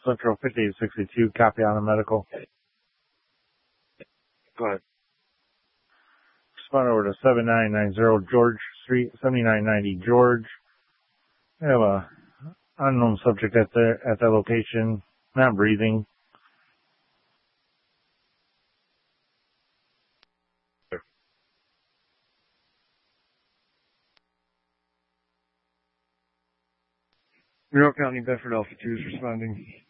Central 5862, copy on a medical. Go ahead. Respond over to 7990 George Street, 7990 George. We have a unknown subject at that location, not breathing. Monroe County, Bedford Alpha 2 is responding.